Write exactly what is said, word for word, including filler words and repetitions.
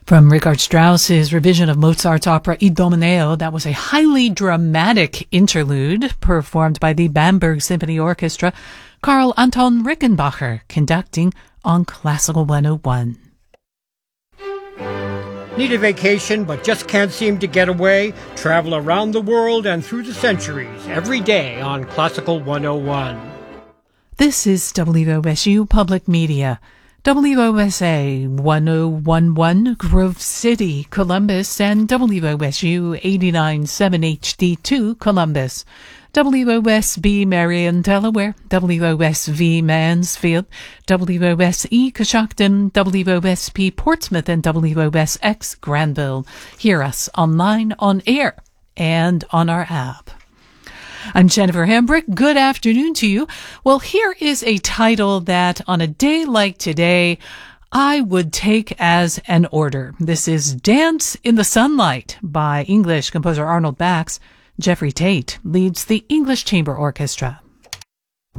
From Richard Strauss's revision of Mozart's opera Idomeneo, that was a highly dramatic interlude performed by the Bamberg Symphony Orchestra, Karl Anton Rickenbacher conducting on Classical one oh one. Need a vacation but just can't seem to get away? Travel around the world and through the centuries every day on Classical one oh one. This is W O S U Public Media. W O S A one oh one point one Grove City, Columbus, and W O S U eighty-nine point seven H D two Columbus. W O S B Marion, Delaware, W O S V Mansfield, W O S E Coshocton, W O S P Portsmouth, and W O S X Granville. Hear us online, on air, and on our app. I'm Jennifer Hambrick. Good afternoon to you. Well, here is a title that on a day like today, I would take as an order. This is Dance in the Sunlight by English composer Arnold Bax. Jeffrey Tate leads the English Chamber Orchestra.